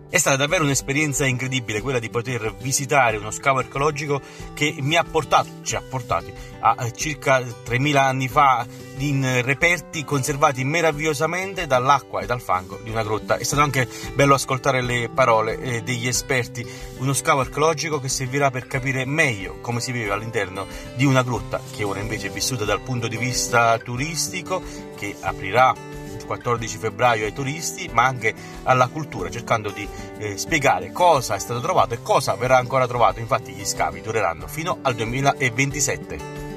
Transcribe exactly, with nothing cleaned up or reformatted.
È stata davvero un'esperienza incredibile quella di poter visitare uno scavo archeologico che mi ha portato, ci ha portati a circa tremila anni fa in reperti conservati meravigliosamente dall'acqua e dal fango di una grotta. È stato anche bello ascoltare le parole degli esperti, uno scavo archeologico che servirà per capire meglio come si vive all'interno di una grotta che ora invece è vissuta dal punto di vista turistico, che aprirà quattordici febbraio ai turisti, ma anche alla cultura, cercando di eh, spiegare cosa è stato trovato e cosa verrà ancora trovato. Infatti gli scavi dureranno fino al duemilaventisette.